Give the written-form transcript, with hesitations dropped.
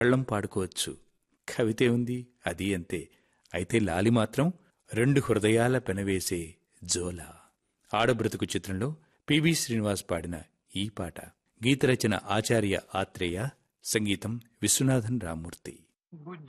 కళ్ళం పాడుకోవచ్చు. కవితే ఉంది, అది అంతే. అయితే లాలి మాత్రం 2 హృదయాల పెనవేసే జోల. ఆడబ్రతుకు చిత్రంలో పిబి శ్రీనివాస్ పాడిన ఈ పాట. గీతరచన ఆచార్య ఆత్రేయ, సంగీతం విశ్వనాథన్ రామ్మూర్తి.